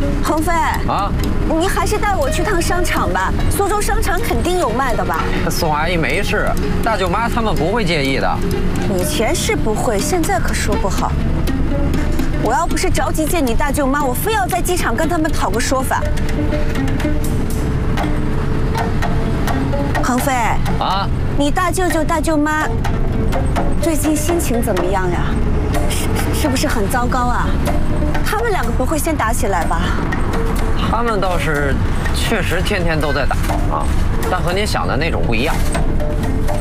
鹏飞啊， 你还是带我去趟商场吧，苏州商场肯定有卖的吧？ 宋阿姨没事，大舅妈他们不会介意的。 以前是不会，现在可说不好。我要不是着急见你大舅妈，我非要在机场跟他们讨个说法。鹏飞啊， 你大舅舅大舅妈最近心情怎么样呀？是不是很糟糕啊？他们两个不会先打起来吧？ 他们倒是确实天天都在打啊，但和您想的那种不一样。